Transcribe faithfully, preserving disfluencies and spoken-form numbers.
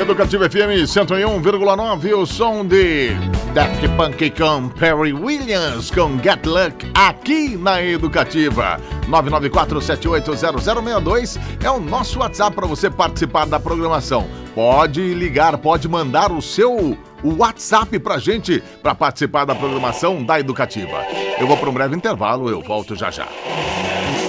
Educativa F M cento e um vírgula nove, o som de Daft Punk com Perry Williams com Get Luck aqui na Educativa. nove nove quatro sete oito zero zero seis dois é o nosso WhatsApp para você participar da programação. Pode ligar, pode mandar o seu o WhatsApp pra gente para participar da programação da Educativa. Eu vou para um breve intervalo, eu volto já já.